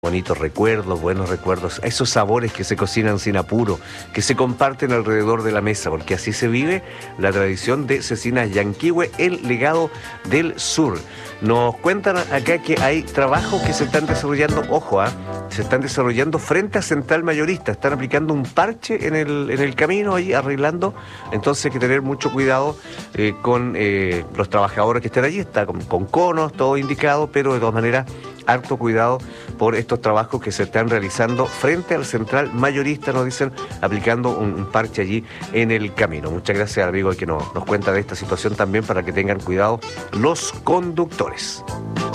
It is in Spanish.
Bonitos recuerdos, buenos recuerdos, esos sabores que se cocinan sin apuro, que se comparten alrededor de la mesa, porque así se vive la tradición de Cecinas Llanquihue, el legado del sur. Nos cuentan acá que hay trabajos que se están desarrollando, ojo, se están desarrollando frente a Central Mayorista, están aplicando un parche en el camino ahí, arreglando, entonces hay que tener mucho cuidado con los trabajadores que estén allí, está con conos, todo indicado, pero de todas maneras, harto cuidado por estos trabajos que se están realizando frente al Central Mayorista, nos dicen, aplicando un parche allí en el camino. Muchas gracias al amigo que nos cuenta de esta situación también para que tengan cuidado los conductores.